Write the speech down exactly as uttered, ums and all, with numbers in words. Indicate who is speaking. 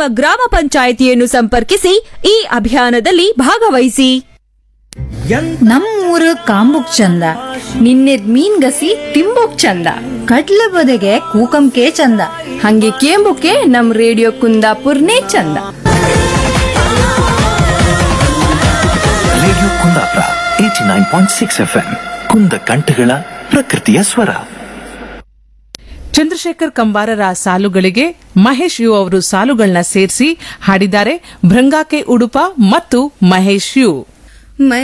Speaker 1: ಗ್ರಾಮ ಪಂಚಾಯಿತಿಯನ್ನು ಸಂಪರ್ಕಿಸಿ ಈ ಅಭಿಯಾನದಲ್ಲಿ ಭಾಗವಹಿಸಿ.
Speaker 2: ನಮ್ಮೂರು ಕಾಂಬುಕ್ ಚಂದ,
Speaker 1: ನಿನ್ನೆದ್ ಮೀನ್ಗಸಿ ತಿಂಬುಕ್ ಚಂದ,
Speaker 2: ಕಡ್ಲ ಬದೆಗೆ ಕೂಕಂಕೆ ಚಂದ,
Speaker 1: ಹಂಗೆ ಕೇಂಬುಕೆ ನಮ್ ರೇಡಿಯೋ ಕುಂದಾಪುರ್ನೇ ಚಂದ.
Speaker 3: Radio Kundapura eighty nine point six F M ಕುಂದ ಕಂಠಗಳ ಪ್ರಕೃತಿಯ ಸ್ವರ.
Speaker 4: ಚಂದ್ರಶೇಖರ್ ಕಂಬಾರರ ಸಾಲುಗಳಿಗೆ ಮಹೇಶ್ ಯು ಅವರು ಸಾಲುಗಳನ್ನ ಸೇರಿಸಿ ಹಾಡಿದ್ದಾರೆ ಭೃಂಗಾಕೆ ಉಡುಪ ಮತ್ತು ಮಹೇಶ್ ಯು.